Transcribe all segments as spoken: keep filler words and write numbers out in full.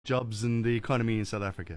jobs and the economy in South Africa?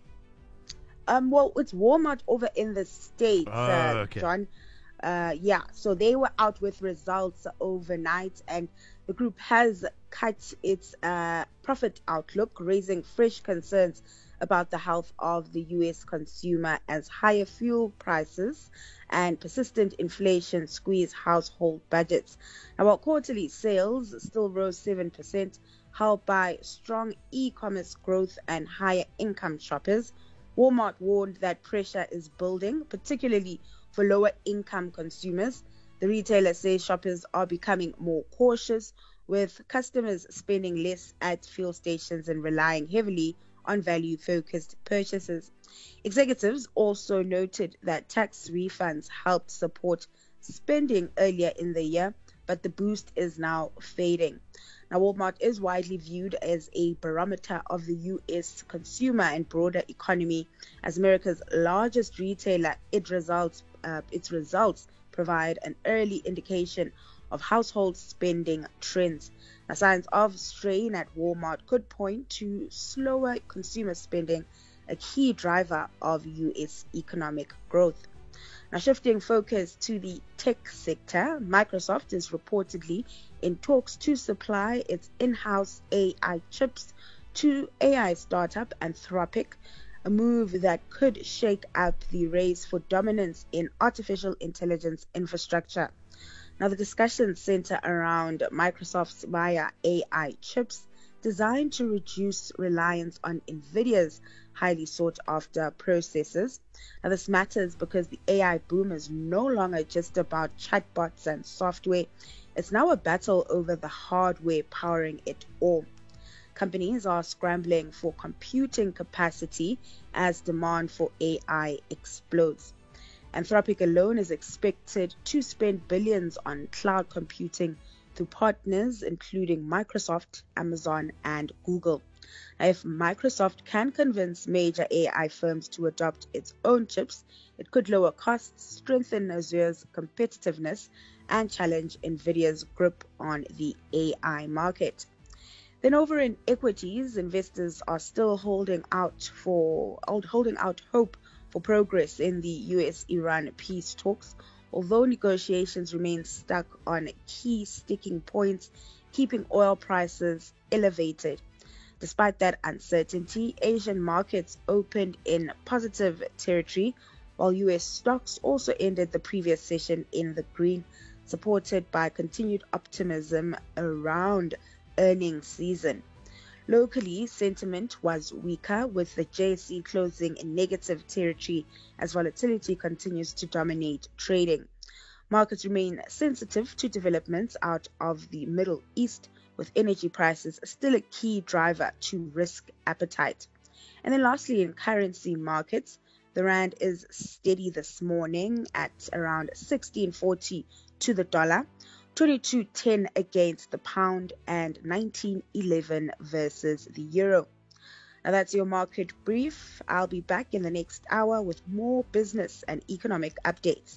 Um, well, it's Walmart over in the States, Oh, uh, okay. John. Uh, yeah, so they were out with results overnight, and the group has cut its uh, profit outlook, raising fresh concerns about the health of the U S consumer as higher fuel prices and persistent inflation squeeze household budgets. Now, while quarterly sales still rose seven percent, helped by strong e-commerce growth and higher income shoppers, Walmart warned that pressure is building, particularly for lower income consumers. The retailer says shoppers are becoming more cautious, with customers spending less at fuel stations and relying heavily on value-focused purchases. Executives also noted that tax refunds helped support spending earlier in the year, but the boost is now fading. Now, Walmart is widely viewed as a barometer of the U S consumer and broader economy. As America's largest retailer, it results, uh, its results provide an early indication of household spending trends. Now, signs of strain at Walmart could point to slower consumer spending, a key driver of U S economic growth. Now, shifting focus to the tech sector, Microsoft is reportedly in talks to supply its in-house A I chips to A I startup Anthropic, a move that could shake up the race for dominance in artificial intelligence infrastructure. Now, the discussions center around Microsoft's Maya A I chips designed to reduce reliance on NVIDIA's highly sought-after processors. Now, this matters because the A I boom is no longer just about chatbots and software. It's now a battle over the hardware powering it all. Companies are scrambling for computing capacity as demand for A I explodes. Anthropic alone is expected to spend billions on cloud computing through partners including Microsoft, Amazon, and Google. Now, if Microsoft can convince major A I firms to adopt its own chips, it could lower costs, strengthen Azure's competitiveness, and challenge NVIDIA's grip on the A I market. Then over in equities, investors are still holding out for holding out hope for progress in the U S-Iran peace talks, although negotiations remain stuck on key sticking points, keeping oil prices elevated. Despite that uncertainty, Asian markets opened in positive territory, while U S stocks also ended the previous session in the green, supported by continued optimism around earnings season. Locally, sentiment was weaker, with the J S E closing in negative territory as volatility continues to dominate trading. Markets remain sensitive to developments out of the Middle East, with energy prices still a key driver to risk appetite. And then lastly, in currency markets, the rand is steady this morning at around sixteen forty to the dollar, twenty-two ten against the pound, and nineteen eleven versus the euro. Now that's your market brief. I'll be back in the next hour with more business and economic updates.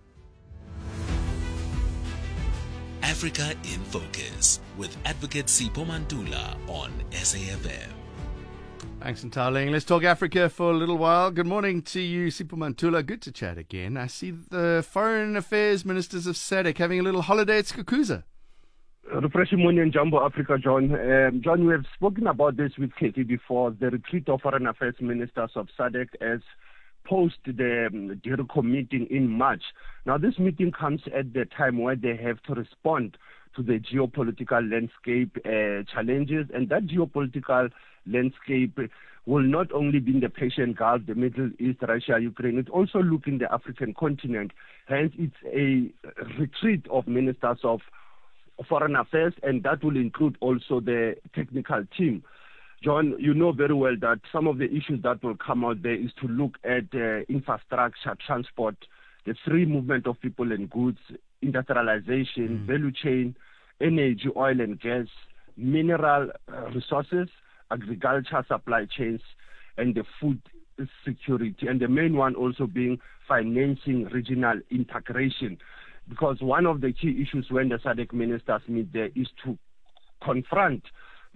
Africa in Focus with Advocate Sipho Mantula on S A F M. Thanks, Ntaling. Let's talk Africa for a little while. Good morning to you, Sipho Mantula. Good to chat again. I see the foreign affairs ministers of S A D C having a little holiday at Skukuza. Refreshing morning in Jumbo Africa, John. Um, John, we have spoken about this with Katie before. The retreat of foreign affairs ministers of S A D C as post the um, D I R C O meeting in March. Now, this meeting comes at the time where they have to respond to the geopolitical landscape uh, challenges, and that geopolitical landscape will not only be in the Persian Gulf, the Middle East, Russia, Ukraine, it also look in the African continent. Hence, it's a retreat of ministers of foreign affairs, and that will include also the technical team. John, you know very well that some of the issues that will come out there is to look at uh, infrastructure, transport, the free movement of people and goods, industrialization, mm. value chain, energy, oil and gas, mineral uh, resources, agriculture supply chains, and the food security. And the main one also being financing regional integration. Because one of the key issues when the S A D C ministers meet there is to confront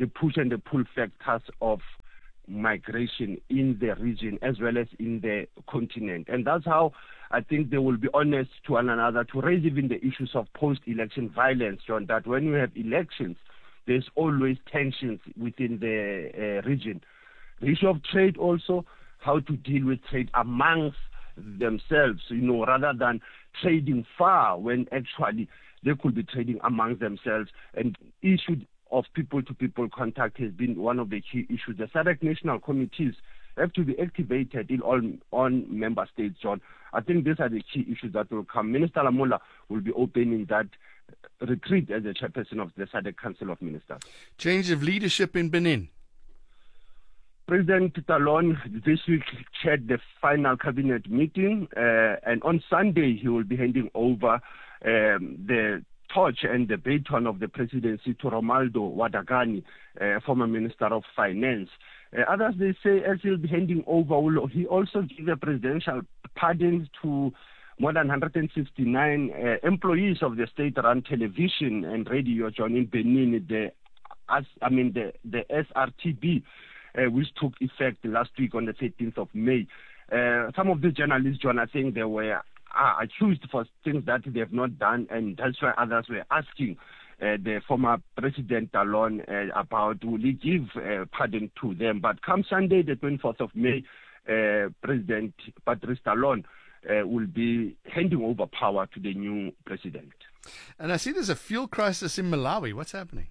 the push and the pull factors of migration in the region as well as in the continent. And that's how I think they will be honest to one another to raise even the issues of post-election violence, John, that when you have elections, there's always tensions within the uh, region. The issue of trade also, how to deal with trade amongst themselves, you know, rather than trading far when actually they could be trading amongst themselves. And issue of people-to-people contact has been one of the key issues. The SADC national committees have to be activated in all on member states, John. I think these are the key issues that will come. Minister Lamola will be opening that retreat as the chairperson of the SADC Council of Ministers. Change of leadership in Benin. President Talon this week chaired the final cabinet meeting, uh, and on Sunday he will be handing over um, the torch and the baton of the presidency to Romualdo Wadagani, uh, former Minister of Finance. Uh, others, they say, as he'll be handing over, will he also give a presidential pardon to more than one hundred sixty-nine uh, employees of the state-run television and radio, John, in Benin, the, as, I mean, the, the S R T B, uh, which took effect last week on the thirteenth of May. Uh, some of the journalists, John, I think they were are accused for things that they have not done, and that's why others were asking uh, the former President Talon uh, about will he give uh, pardon to them. But come Sunday, the twenty-fourth of May, uh, President Patrice Talon uh, will be handing over power to the new president. And I see there's a fuel crisis in Malawi. What's happening?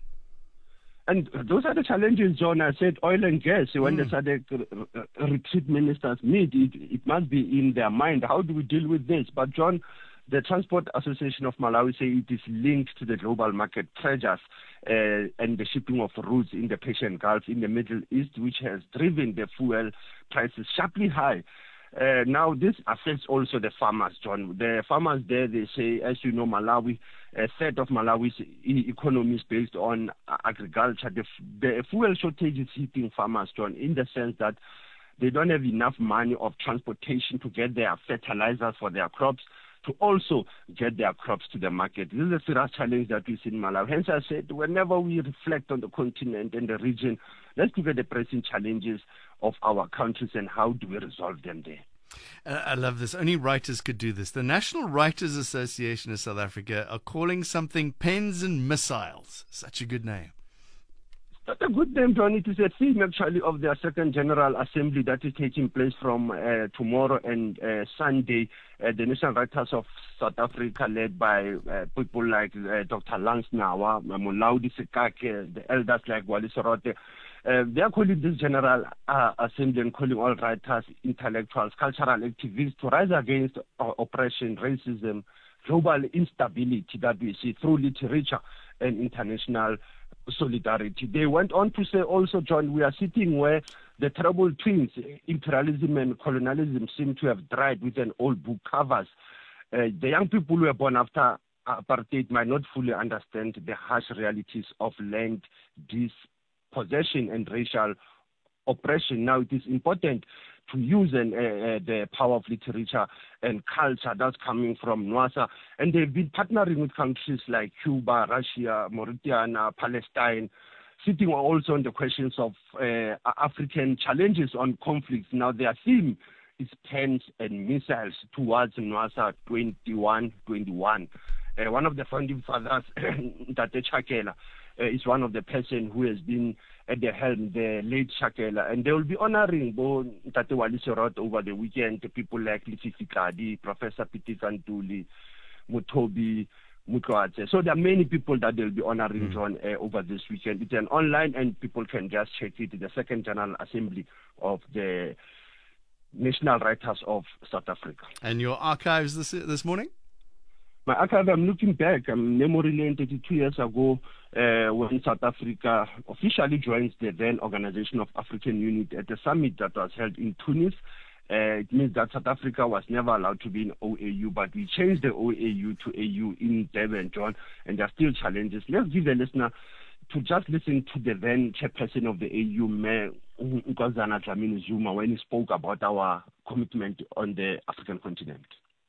And those are the challenges, John. I said oil and gas, when mm. the SADC retreat ministers meet, it, it must be in their mind. How do we deal with this? But, John, the Transport Association of Malawi say it is linked to the global market pressures uh, and the shipping of routes in the Persian Gulf in the Middle East, which has driven the fuel prices sharply high. Uh, now, this affects also the farmers, John. The farmers there, they say, as you know, Malawi, a third of Malawi's e- economy is based on agriculture. The, the fuel shortage is hitting farmers, John, in the sense that they don't have enough money of transportation to get their fertilizers for their crops, to also get their crops to the market. This is a serious challenge that we see in Malawi. Hence, I said, whenever we reflect on the continent and the region, let's look at the pressing challenges of our countries and how do we resolve them there. Uh, I love this. Only writers could do this. The National Writers Association of South Africa are calling something Pens and Missiles. Such a good name. That's a good name, John. It is a theme, actually, of their second General Assembly that is taking place from uh, tomorrow and uh, Sunday. Uh, the National Writers of South Africa, led by uh, people like uh, Doctor Lance Nawa, Molaudi Sekake, the elders like Wally Sorote. Uh, they are calling this General uh, Assembly and calling all writers, intellectuals, cultural activists to rise against uh, oppression, racism, global instability that we see through literature and international solidarity. They went on to say also, John, we are sitting where the terrible twins, imperialism and colonialism, seem to have dried with an old book covers. Uh, the young people who were born after apartheid might not fully understand the harsh realities of land dispossession and racial oppression. Now, it is important to use an, uh, uh, the power of literature and culture that's coming from Nwasa. And they've been partnering with countries like Cuba, Russia, Mauritania, Palestine, sitting also on the questions of uh, African challenges on conflicts. Now, their theme is Pens and Missiles towards Nwasa twenty-one twenty-one. Uh, one of the founding fathers, Tate Chakela, uh, is one of the person who has been at the helm, the late Chakela, and they will be honoring Tate Wally Sorot over the weekend, people like Lisifi Kadi, Professor Pitika Ntuli, Mutobi, Mutloatse. So there are many people that they'll be honoring, mm. John, uh, over this weekend. It's an online, and people can just check it, the second General Assembly of the National Writers of South Africa. And your archives this this morning? My archive, I'm looking back. I'm memory lane thirty-two years ago uh, when South Africa officially joins the then Organization of African Unity at the summit that was held in Tunis. Uh, it means that South Africa was never allowed to be in O A U, but we changed the O A U to A U in Durban, John, and there are still challenges. Let's give the listener to just listen to the then chairperson of the A U, Mayor Nkosazana Dlamini Zuma, when he spoke about our commitment on the African continent.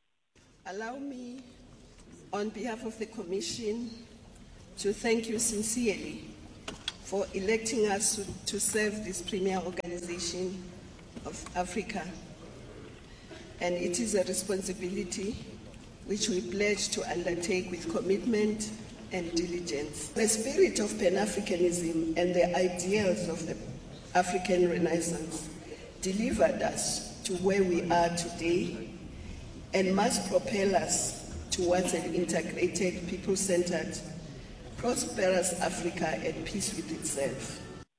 Allow me, on behalf of the Commission, to thank you sincerely for electing us to, to serve this premier organization of Africa. And it is a responsibility which we pledge to undertake with commitment and diligence. The spirit of Pan-Africanism and the ideals of the African Renaissance delivered us to where we are today and must propel us towards an integrated, people-centered, prosperous Africa at peace with itself.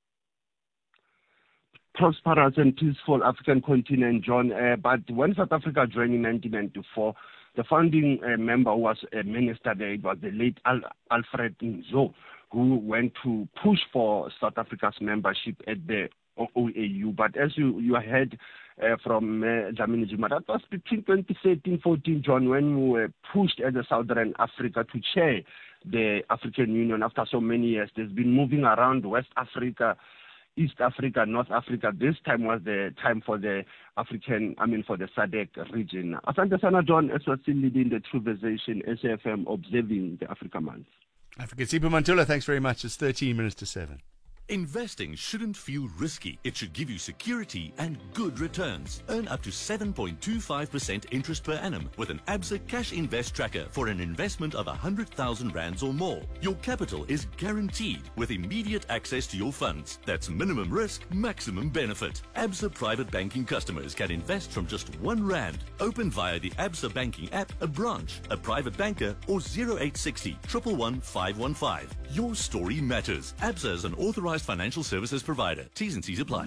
Prosperous and peaceful African continent, John. Uh, but when South Africa joined in nineteen ninety-four, the founding uh, member who was a minister there, it was the late Al- Alfred Nzo, who went to push for South Africa's membership at the O A U. But as you, you heard uh, from uh, Dlamini Zuma, that was between twenty thirteen fourteen, John, when we were pushed as a Southern Africa to chair the African Union after so many years. There's been moving around West Africa, East Africa, North Africa. This time was the time for the African, I mean, for the S A D C region. Asante sana, John, as we're still leading the Truvisation S A F M, observing the Africa Month. Africa Sipho Mantula, thanks very much. It's thirteen minutes to seven. Investing shouldn't feel risky. It should give you security and good returns. Earn up to seven point two five percent interest per annum with an Absa Cash Invest Tracker for an investment of one hundred thousand rands or more. Your capital is guaranteed with immediate access to your funds. That's minimum risk, maximum benefit. Absa Private Banking customers can invest from just one rand. Open via the Absa Banking app, a branch, a private banker, or zero eight six zero, one one one, five one five. Your story matters. Absa is an authorized financial services provider. T's and C's apply.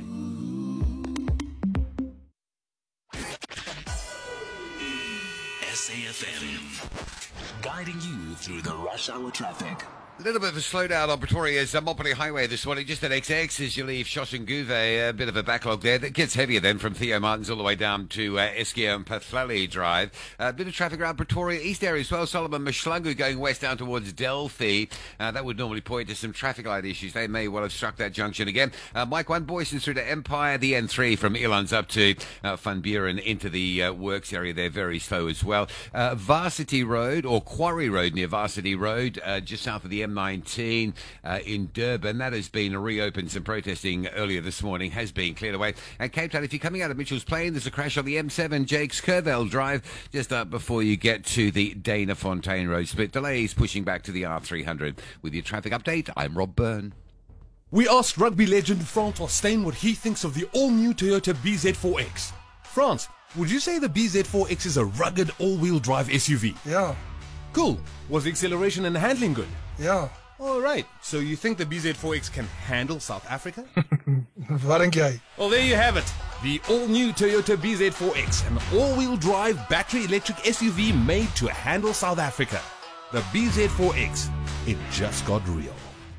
S A F M, guiding you through the rush hour traffic. A little bit of a slowdown on Pretoria's uh, Mopani Highway this morning, just at X X as you leave Shoshanguve. A bit of a backlog there. That gets heavier then from Theo Martins all the way down to uh, Eskio and Pathlali Drive. A uh, bit of traffic around Pretoria East area as well. Solomon Mashlangu going west down towards Delphi. Uh, that would normally point to some traffic light issues. They may well have struck that junction again. Uh, Mike One Boyson through to Empire, the N three from Elands up to uh, Van Buren into the uh, works area. They're very slow as well. Uh, Varsity Road or Quarry Road near Varsity Road, uh, just south of the M nineteen uh, in Durban. That has been reopened. Some protesting earlier this morning has been cleared away. And Cape Town, if you're coming out of Mitchell's Plain, there's a crash on the M seven, Jakes Curvell Drive, just up before you get to the Dana Fontaine Road split. Delays pushing back to the R three hundred. With your traffic update, I'm Rob Byrne. We asked rugby legend Frans Holstein what he thinks of the all-new Toyota B Z four X. Frans, would you say the B Z four X is a rugged all-wheel drive S U V? Yeah. Cool. Was the acceleration and handling good? Yeah. All right. So you think the B Z four X can handle South Africa? Wat dink jy? Well, there you have it. The all-new Toyota B Z four X, an all-wheel drive battery electric S U V made to handle South Africa. The B Z four X. It just got real.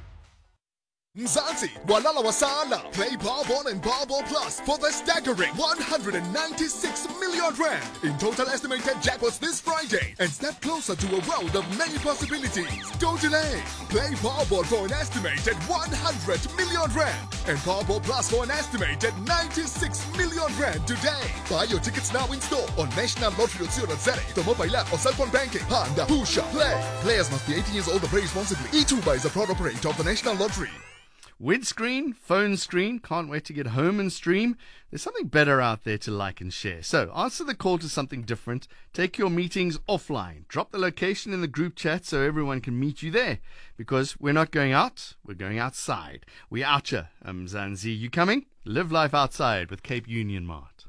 Mzansi, Walala Wasala. Play Powerball and Powerball Plus for the staggering one hundred ninety-six million rand in total estimated jackpots this Friday and step closer to a world of many possibilities. Don't delay. Play Powerball for an estimated one hundred million rand and Powerball Plus for an estimated ninety-six million rand today. Buy your tickets now in store on national lottery dot co dot za, the mobile app or cell phone banking. Panda, Pusha, Play. Players must be eighteen years old and play responsibly. eTuba is a proud operator of the National Lottery. Windscreen, phone screen, can't wait to get home and stream. There's something better out there to like and share. So answer the call to something different. Take your meetings offline. Drop the location in the group chat so everyone can meet you there. Because we're not going out, we're going outside. We out ya, um, Zanzi. You coming? Live life outside with Cape Union Mart.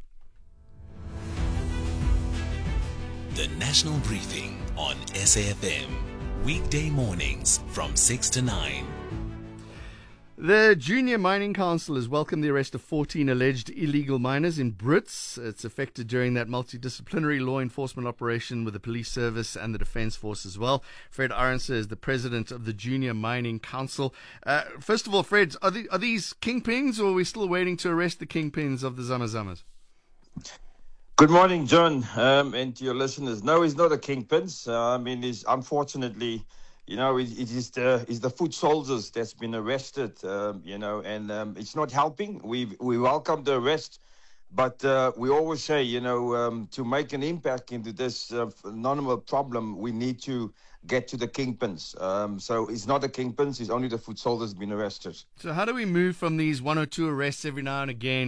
The National Briefing on S A F M. Weekday mornings from six to nine. The Junior Mining Council has welcomed the arrest of fourteen alleged illegal miners in Brits. It's affected during that multidisciplinary law enforcement operation with the police service and the defence force as well. Fred Arendse is the president of the Junior Mining Council. Uh, first of all, Fred, are, the, are these kingpins, or are we still waiting to arrest the kingpins of the Zamazamas? Good morning, John, um, and to your listeners. No, he's not a kingpin. Uh, I mean, he's unfortunately... You know, it, it is the is the foot soldiers that's been arrested. Um, you know, and um, it's not helping. We we welcome the arrest But uh, we always say, you know, um, to make an impact into this uh, phenomenal problem, we need to get to the kingpins. Um, so it's not the kingpins, it's only the foot soldiers being arrested. So how do we move from these one or two arrests every now and again